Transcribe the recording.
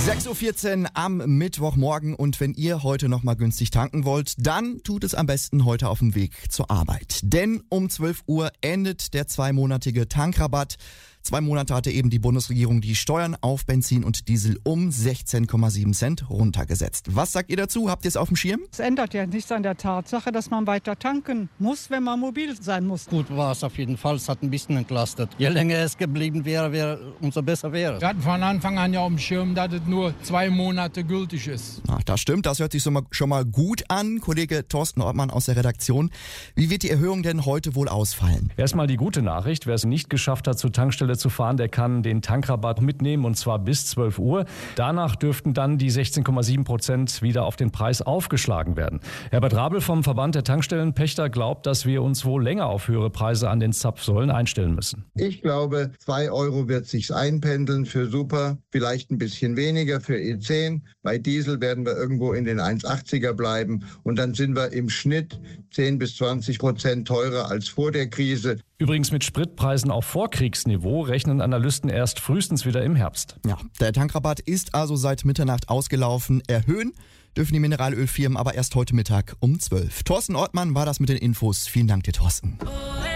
6.14 Uhr am Mittwochmorgen und wenn ihr heute nochmal günstig tanken wollt, dann tut es am besten heute auf dem Weg zur Arbeit. Denn um 12 Uhr endet der 2-monatige Tankrabatt. 2 Monate hatte eben die Bundesregierung die Steuern auf Benzin und Diesel um 16,7 Cent runtergesetzt. Was sagt ihr dazu? Habt ihr es auf dem Schirm? Es ändert ja nichts an der Tatsache, dass man weiter tanken muss, wenn man mobil sein muss. Gut war es auf jeden Fall, es hat ein bisschen entlastet. Je länger es geblieben wäre, umso besser wäre es. Wir hatten von Anfang an ja auf dem Schirm, dass es nur 2 Monate gültig ist. Ach, das stimmt, das hört sich schon mal gut an. Kollege Thorsten Ortmann aus der Redaktion. Wie wird die Erhöhung denn heute wohl ausfallen? Erstmal die gute Nachricht. Wer es nicht geschafft hat, zur Tankstelle zu fahren, der kann den Tankrabatt mitnehmen und zwar bis 12 Uhr. Danach dürften dann die 16,7% wieder auf den Preis aufgeschlagen werden. Herbert Rabel vom Verband der Tankstellenpächter glaubt, dass wir uns wohl länger auf höhere Preise an den Zapfsäulen einstellen müssen. Ich glaube, 2 Euro wird sich's einpendeln für Super, vielleicht ein bisschen weniger für E10. Bei Diesel werden wir irgendwo in den 1,80er bleiben und dann sind wir im Schnitt 10 bis 20% teurer als vor der Krise. Übrigens mit Spritpreisen auf Vorkriegsniveau rechnen Analysten erst frühestens wieder im Herbst. Ja, der Tankrabatt ist also seit Mitternacht ausgelaufen. Erhöhen dürfen die Mineralölfirmen aber erst heute Mittag um 12. Thorsten Ortmann war das mit den Infos. Vielen Dank dir, Thorsten.